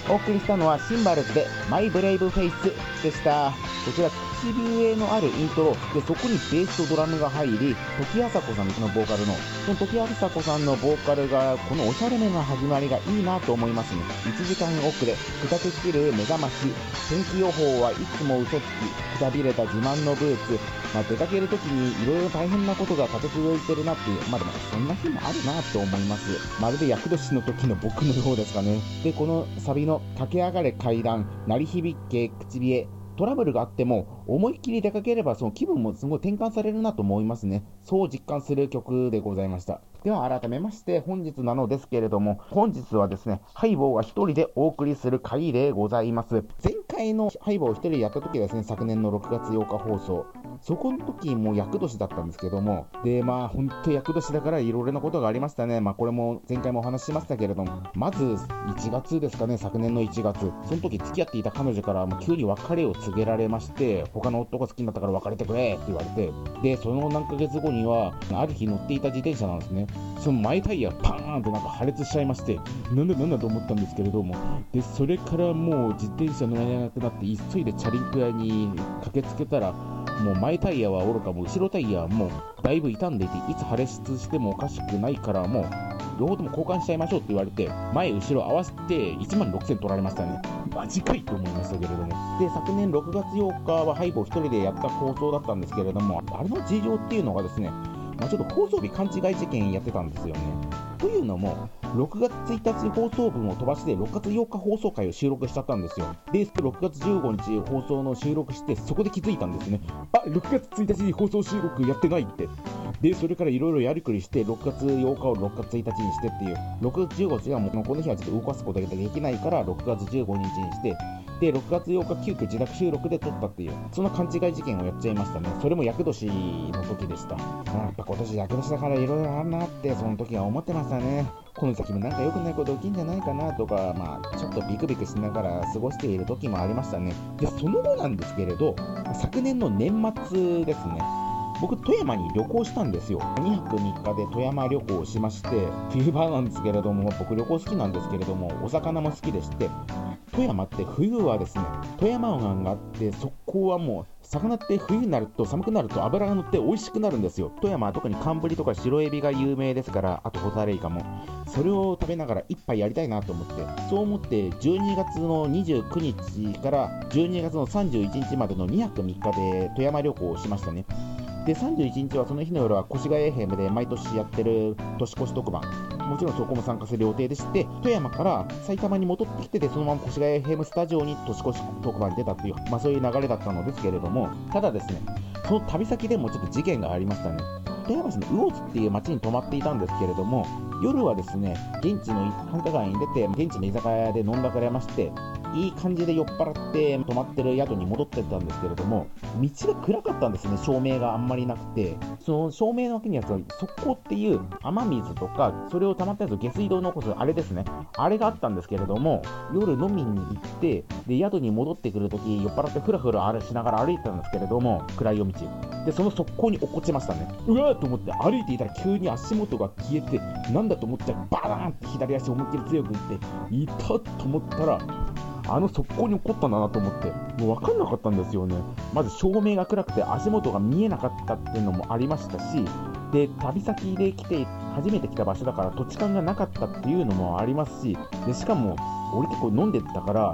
お送りしたのはシンバルズでマイブレイブフェイスでした。こちら唇のあるイントロで、そこにベースとドラムが入り、時あさこさんのボーカルの、その時あさこさんのボーカルが、このおしゃれめな始まりがいいなと思いますね。1時間遅れ、くたけきる目覚まし、天気予報はいつも嘘つき、くたびれた自慢のブーツ、出かけるときにいろいろ大変なことが立て続いてるなっていう、でもそんな日もあるなと思います。まるで厄年の時の僕のようですかね。で、このサビの駆け上がれ階段、鳴り響け口冷え、トラブルがあっても思いっきり出かければその気分もすごい転換されるなと思いますね。そう実感する曲でございました。では改めまして本日なのですけれども、本日はですね、ハイボーが一人でお送りする回でございます。前回のハイボーを一人でやった時ですね、昨年の6月8日放送、そこの時も厄年だったんですけども、で本当厄年だからいろいろなことがありましたね。これも前回もお話ししましたけれども、まず1月ですかね、昨年の1月、その時付き合っていた彼女から急に別れを告げられまして、他の夫が好きになったから別れてくれって言われて、でその何ヶ月後にはある日乗っていた自転車なんですね、その前タイヤパーンと破裂しちゃいまして、なんだと思ったんですけれども、でそれからもう自転車乗れなくなって急いでチャリンコ屋に駆けつけたら、もう前タイヤはおろかも後ろタイヤはもうだいぶ傷んでいて、いつ破裂してもおかしくないからもう両方とも交換しちゃいましょうって言われて、前後ろ合わせて1万6000取られましたね。マジかいと思いましたけれども、で昨年6月8日はハイボー一人でやった放送だったんですけれども、あれの事情っていうのがですね、ちょっと放送日勘違い事件やってたんですよね。というのも6月1日放送分を飛ばして6月8日放送回を収録しちゃったんですよ。で6月15日放送の収録して、そこで気づいたんですね。6月1日に放送収録やってないって。でそれからいろいろやりくりして6月8日を6月1日にしてっていう、6月15日はもうこの日はちょっと動かすことができないから6月15日にして、で6月8日急遽自宅収録で撮ったっていう、そんな勘違い事件をやっちゃいましたね。それも厄年の時でした。やっぱ今年厄年だからいろいろあるなってその時は思ってましたね。この先も良くないこと起きんじゃないかなとか、ちょっとビクビクしながら過ごしている時もありましたね。でその後なんですけれど、昨年の年末ですね、僕富山に旅行したんですよ。2泊3日で富山旅行をしまして、冬場なんですけれども、僕旅行好きなんですけれども、お魚も好きでして、富山って冬はですね、富山湾があって、そこはもう魚って冬になると寒くなると脂が乗って美味しくなるんですよ。富山は特に寒ブリとか白エビが有名ですから、あとホタルイカも、それを食べながら一杯やりたいなと思って、そう思って12月の29日から12月の31日までの2泊3日で富山旅行をしましたね。で31日はその日の夜は越谷 FM で毎年やってる年越し特番、もちろんそこも参加する予定でして、富山から埼玉に戻ってきてでそのまま越谷 FM スタジオに年越し特番に出たっていう、そういう流れだったのですけれども、ただですね、その旅先でもちょっと事件がありましたね。富山市の魚津っていう町に泊まっていたんですけれども、夜はですね、現地の繁華街に出て現地の居酒屋で飲んだくれまして、いい感じで酔っ払って泊まってる宿に戻ってったんですけれども、道が暗かったんですね。照明があんまりなくて、その照明の脇には側溝っていう雨水とかそれを溜まったやつを下水道に残すあれですね、あれがあったんですけれども、夜飲みに行ってで宿に戻ってくるとき酔っ払ってフラフラしながら歩いてたんですけれども、暗い夜道でその側溝に落っこちましたね。うわーと思って歩いていたら急に足元が消えて、なんだと思っちゃバーンって左足思いっきり強く打っていたと思ったら、あの側溝に起こったんだなと思って、もう分かんなかったんですよね。まず照明が暗くて足元が見えなかったっていうのもありましたし、で旅先で初めて来た場所だから土地勘がなかったっていうのもありますし、でしかも俺結構飲んでたから